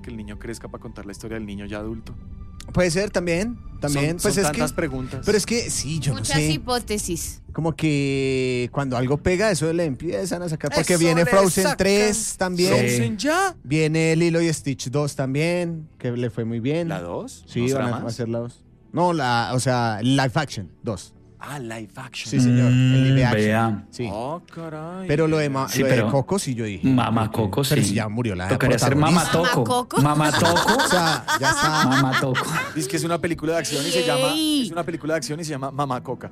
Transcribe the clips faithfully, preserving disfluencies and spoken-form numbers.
que el niño crezca para contar la historia del niño ya adulto? Puede ser también, también. Son, pues son es tantas que, preguntas. Pero es que sí, yo Muchas no sé. hipótesis. Como que cuando algo pega, eso le empiezan a sacar. Porque Eso viene le Frozen sacan. tres también. ¿Frozen ya? Viene Lilo y Stitch dos también, que le fue muy bien. ¿La dos? Sí, ¿No será van a, más? va a ser la dos. No, la, o sea, live action dos. Ah, live action. Sí, señor. el live Mm, action. vea. Sí. Oh, caray. Pero lo de, ma- Sí, lo de pero- Coco sí yo dije. Mamá Coco, Pero sí. si ya murió la Tocaría ser Mamá protagonista. Toco. ¿Mamá Coco? Mamá Toco. O sea, ya está. Mamá Toco. Dice que es una película de acción y se llama. Ey. Es una película de acción y se llama Mamá Coca.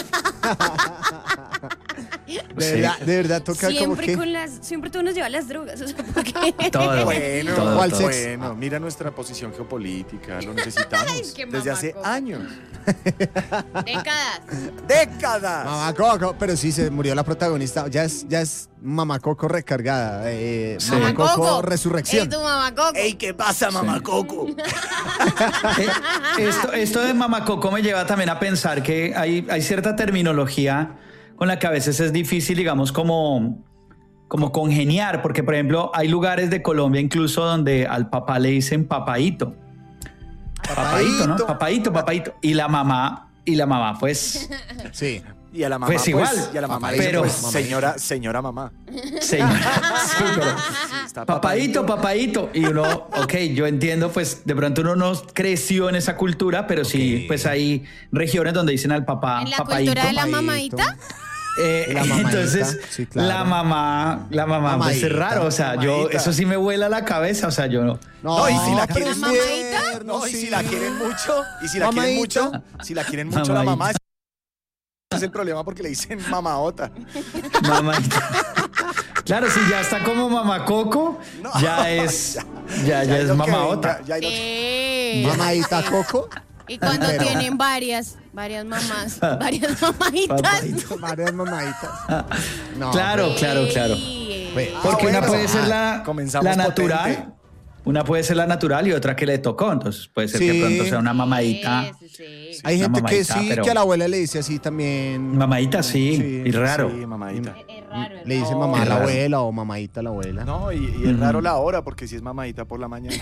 De Sí. verdad, de verdad toca como Siempre que. con las, siempre tú nos llevas las drogas, o sea, ¿por qué? Todo. Bueno, todo, ¿cuál todo. sexo? bueno, mira nuestra posición geopolítica, lo necesitamos Ay, qué desde hace mamacoca. años. Décadas. ¡Décadas! Mamá Coco, pero sí se murió la protagonista. Ya es, ya es Mamá Coco recargada. Eh, Sí. Mamá Mamá Coco Coco. Resurrección. Ey, tu mamá Coco. ¡Ey, qué pasa, Mamá Coco! Eh, esto, esto de Mamá Coco me lleva también a pensar que hay, hay cierta terminología con la que a veces es difícil, digamos, como, como congeniar, porque por ejemplo hay lugares de Colombia incluso donde al papá le dicen papaíto. Papaíto, ¿no? Papaíto, papaíto. Y la mamá, y la mamá, pues, Sí. Y a la mamá, Pues igual. y a la mamá, Pero- pues, señora, señora mamá. señora, sí, pero Sí, está papaíto, papaíto. Y uno, ok, yo entiendo, pues de pronto uno no creció en esa cultura, pero sí, Ok. pues hay regiones donde dicen al papá, ¿En la papaíto. cultura de la papaíto. mamadita? Eh, La mamadita, entonces, sí, claro. la mamá, la mamá, pues es Mamadita, raro, o sea, yo, mamadita. eso sí me vuela la cabeza, o sea, yo no. No, y si la pero quieren es mamadita, tierno, No, y sí. si la quieren mucho, y si la quieren Mamadita. mucho, si la quieren mucho la Mamadita. mamá, es el problema porque le dicen mamaota. Mamadita. Claro, si ya está como mamá Coco, No, ya es, ya, ya, hay es lo que mamaota. venga, ya hay lo que- Sí. Mamadita Coco. Y cuando Pero- tienen varias, varias mamás, varias mamaditas. Papaíto. Varias mamaditas. No, Claro, Ey. claro, claro. Pues, Porque Ah, una bueno. puede ser Ah, la, comenzamos la potente. natural, una puede ser la natural y otra que le tocó. Entonces puede ser que Sí. de pronto sea una mamadita. Sí, sí, sí. hay una gente que mamadita, sí, pero- que a la abuela le dice así también. Mamadita sí, Sí, y raro. Sí, mamadita. Es raro. es Le dice raro. mamá a la Qué raro. abuela o mamadita a la abuela. No, y, y es raro la hora, porque si es mamadita por la mañana.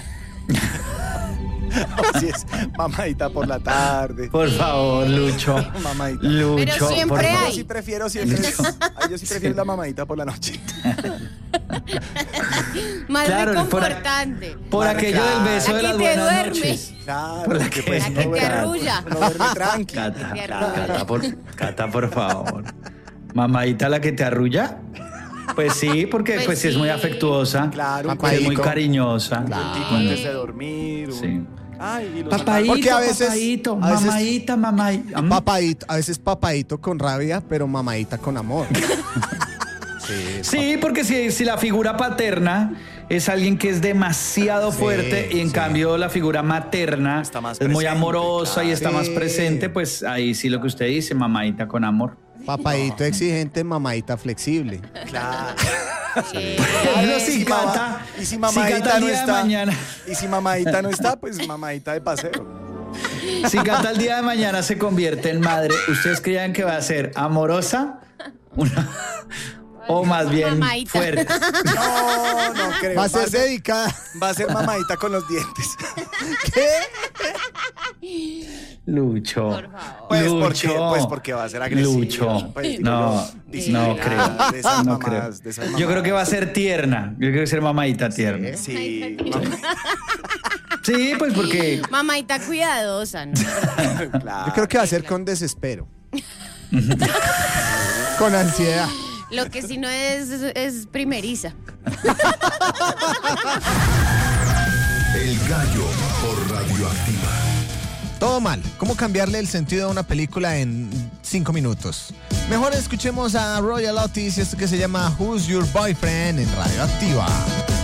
O si es mamadita por la tarde. Por favor, Lucho. Mamadita. Lucho, Pero siempre por favor. Yo hay. sí prefiero siempre. Ay, yo sí prefiero la mamadita por la noche. Más Claro, por- reconfortante. Por aquello del beso La de que las te buenas duerme. noches. Claro, Por la porque que- pues La uno que te duerme- arrulla. uno duerme tranqui. Cata, Te Cata, arrulla. Cata, por, Cata, por favor. Mamadita la que te arrulla. Pues sí, porque Pues pues, sí es muy sí. afectuosa. Claro, un Papadito. Es muy cuentico, cariñosa. un cuentico Sí. antes de dormir. un- Sí. Ay, y los Papaíto, Porque a veces- papaíto, a veces- mamadita, mamadita. Papadito, a veces papadito con rabia, pero mamadita con amor. Sí, Sí, porque si, si la figura paterna es alguien que es demasiado Sí, fuerte y en sí. cambio la figura materna Está más es muy presente, amorosa y claro. está Sí. más presente, pues ahí sí lo que usted dice, mamadita con amor. papadito exigente, mamadita flexible. Claro. Sí. Pero Y si si mamá- Cata, y si si mamadita Cata el no día de está, mañana, y si mamadita no está, pues mamadita de paseo. si Cata el día de mañana se convierte en madre, ¿ustedes creían que va a ser amorosa? Una- o más bien Mamadita. fuerte. No, no creo. Va a ser dedicada. va a ser mamadita con los dientes. Lucho. Por favor. Pues Lucho. porque, pues porque va a ser agresiva. Lucho. Pues digo No, yo, disciplinada, no creo. De esas No mamás, creo. de esas Yo mamás. creo que va a ser tierna. Yo creo que va a ser mamadita tierna. Sí, Sí, pues porque Mamadita cuidadosa, ¿no? claro. Yo creo que va a ser con desespero. Con ansiedad. Lo que si no es, es, es primeriza. El gallo por Radioactiva. Todo mal. ¿Cómo cambiarle el sentido a una película en cinco minutos? Mejor escuchemos a Royal Otis y esto que se llama Who's Your Boyfriend en Radioactiva.